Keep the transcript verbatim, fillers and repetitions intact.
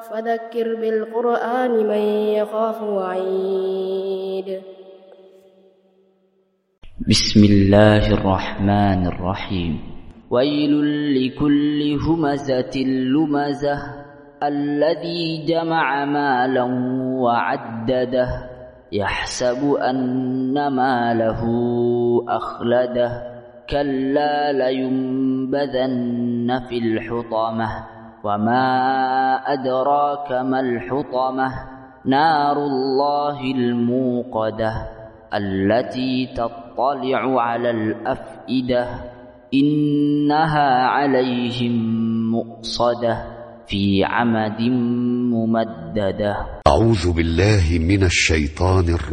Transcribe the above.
فذكر بالقرآن من يخاف وعيد. بسم الله الرحمن الرحيم. ويل لكل همزة لمزة الذي جمع مالا وعدده يحسب أن ماله أخلده كلا لينبذن في الحطمة وما أدراك ما الحطمة نار الله الموقدة التي تطلع على الأفئدة إنها عليهم مؤصدة في عمد ممددة. أعوذ بالله من الشيطان الرجيم.